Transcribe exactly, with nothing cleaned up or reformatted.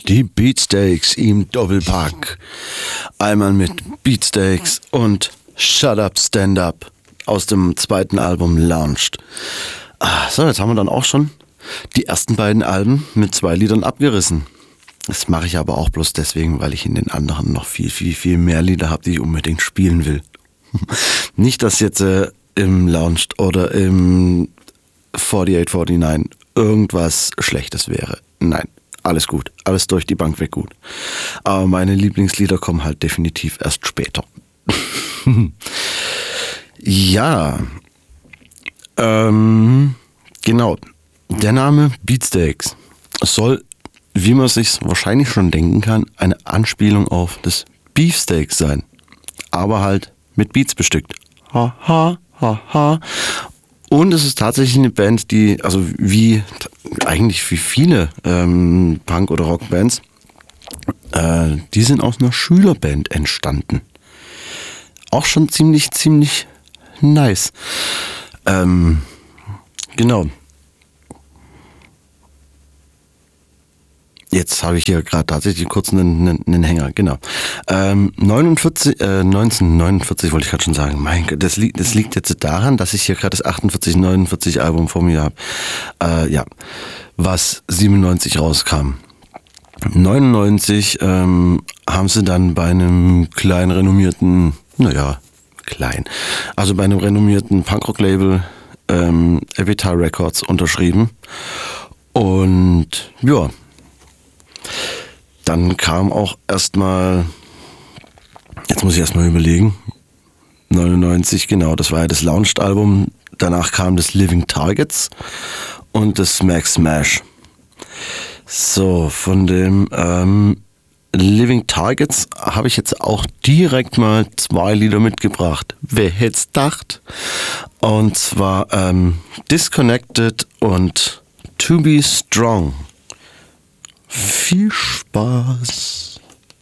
Die Beatsteaks im Doppelpack. Einmal mit Beatsteaks und Shut Up, Stand Up aus dem zweiten Album Launched. Ah, so, jetzt haben wir dann auch schon die ersten beiden Alben mit zwei Liedern abgerissen. Das mache ich aber auch bloß deswegen, weil ich in den anderen noch viel, viel, viel mehr Lieder habe, die ich unbedingt spielen will. Nicht, dass jetzt äh, im Launched oder im achtundvierzig neunundvierzig irgendwas Schlechtes wäre. Nein. Alles gut, alles durch die Bank weg gut. Aber meine Lieblingslieder kommen halt definitiv erst später. Ja, ähm, genau. Der Name Beatsteaks soll, wie man sich wahrscheinlich schon denken kann, eine Anspielung auf das Beefsteak sein. Aber halt mit Beats bestückt. Ha, ha, ha, ha. Und es ist tatsächlich eine Band, die, also wie eigentlich wie viele ähm, Punk- oder Rockbands, äh, die sind aus einer Schülerband entstanden. Auch schon ziemlich, ziemlich nice. Ähm, genau. Jetzt habe ich hier gerade tatsächlich kurz einen, einen, einen Hänger, genau. Ähm, neunundvierzig, äh, neunzehnhundertneunundvierzig wollte ich gerade schon sagen. Mein Gott, das liegt, das liegt jetzt daran, dass ich hier gerade das achtundvierzig neunundvierzig Album vor mir habe. Äh, ja, was siebenundneunzig rauskam. neunundneunzig ähm, haben sie dann bei einem kleinen renommierten, naja, klein, also bei einem renommierten Punkrock-Label ähm, Avatar Records unterschrieben. Und ja, dann kam auch erstmal, jetzt muss ich erstmal überlegen, neunundneunzig, genau, das war ja das Launched-Album. Danach kam das Living Targets und das Smack Smash. So, von dem ähm, Living Targets habe ich jetzt auch direkt mal zwei Lieder mitgebracht. Wer hätte es gedacht? Und zwar ähm, Disconnected und To Be Strong. Viel Spaß.